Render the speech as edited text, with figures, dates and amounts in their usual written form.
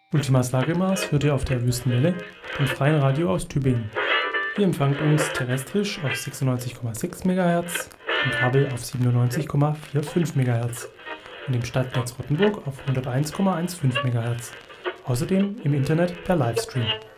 Ultimas Lagermaß hört ihr auf der Wüstenwelle, dem freien Radio aus Tübingen. Ihr empfangt uns terrestrisch auf 96,6 MHz, im Kabel auf 97,45 MHz und im Stadtnetz Rottenburg auf 101,15 MHz. Außerdem im Internet per Livestream.